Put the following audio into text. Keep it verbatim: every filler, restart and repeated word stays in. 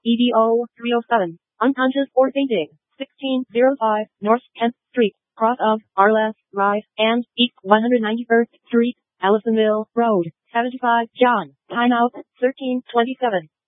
E D O three oh seven, unconscious or fainting, sixteen oh five North tenth Street, cross of Arles Drive, and East one hundred ninety-first Street, Allisonville Road, seventy-five John, timeout, thirteen twenty-seven.